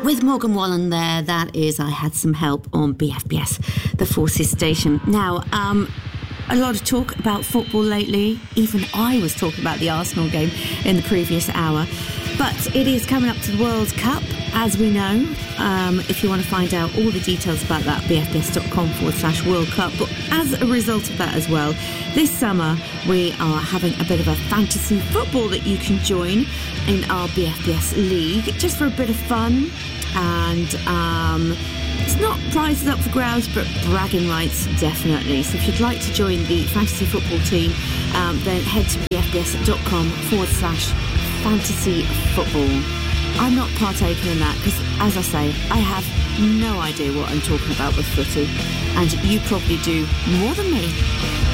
With Morgan Wallen there, that is I Had Some Help on BFBS, the Forces station. Now, a lot of talk about football lately. Even I was talking about the Arsenal game in the previous hour. But it is coming up to the World Cup, as we know. If you want to find out all the details about that, bfbs.com/World Cup. But as a result of that as well, this summer we are having a bit of a fantasy football that you can join in our BFBS League, just for a bit of fun. And it's not prizes up for grabs, but bragging rights, definitely. So if you'd like to join the fantasy football team, then head to bfbs.com/fantasy football. I'm not partaking in that because, as I say, I have no idea what I'm talking about with footy, and you probably do more than me.